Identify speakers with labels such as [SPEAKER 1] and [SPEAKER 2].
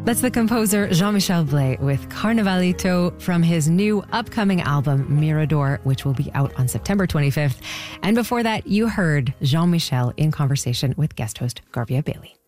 [SPEAKER 1] That's the composer Jean-Michel Blay with Carnavalito from his new upcoming album Mirador, which will be out on September 25th. And before that, you heard Jean-Michel in conversation with guest host Garvia Bailey.